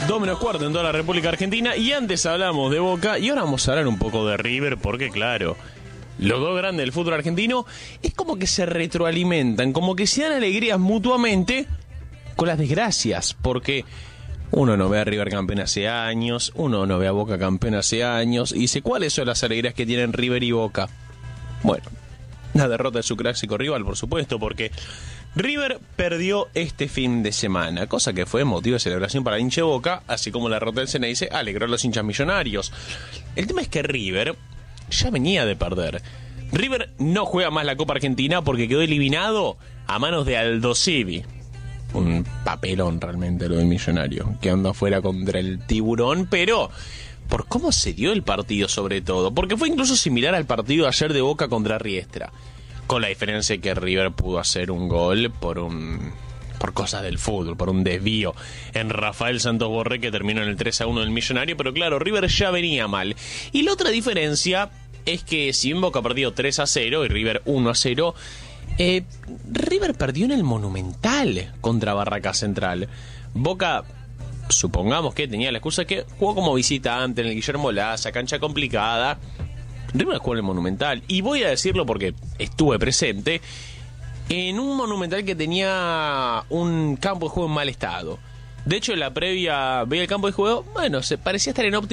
2:15 en toda la República Argentina. Y antes hablamos de Boca y ahora vamos a hablar un poco de River, porque claro, los dos grandes del fútbol argentino es como que se retroalimentan, como que se dan alegrías mutuamente con las desgracias, porque uno no ve a River campeón hace años, uno no ve a Boca campeón hace años, y dice, ¿cuáles son las alegrías que tienen River y Boca? Bueno, la derrota de su clásico rival, por supuesto, porque River perdió este fin de semana, cosa que fue motivo de celebración para el hincha de Boca, así como la derrota del Ceneice alegró a los hinchas millonarios. El tema es que River ya venía de perder. River no juega más la Copa Argentina porque quedó eliminado a manos de Aldosivi. Un papelón realmente lo del Millonario, que anda afuera contra el Tiburón, pero por cómo se dio el partido sobre todo, porque fue incluso similar al partido de ayer de Boca contra Riestra, con la diferencia que River pudo hacer un gol por cosas del fútbol, por un desvío en Rafael Santos Borré, que terminó en el 3-1 del Millonario, pero claro, River ya venía mal. Y la otra diferencia es que si bien Boca perdió 3-0 y River 1-0, River perdió en el Monumental contra Barraca Central. Boca, supongamos que tenía la excusa que jugó como visitante en el Guillermo Laza, cancha complicada. River jugó en el Monumental, y voy a decirlo porque estuve presente en un Monumental que tenía un campo de juego en mal estado. De hecho, en la previa veía el campo de juego, bueno, se parecía estar en óptimo